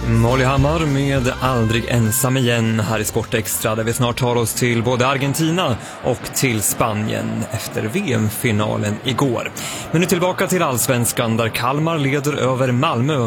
Molly Hammar med Aldrig ensam igen här i Sportextra, där vi snart tar oss till både Argentina och till Spanien efter VM-finalen igår. Men nu tillbaka till Allsvenskan, där Kalmar leder över Malmö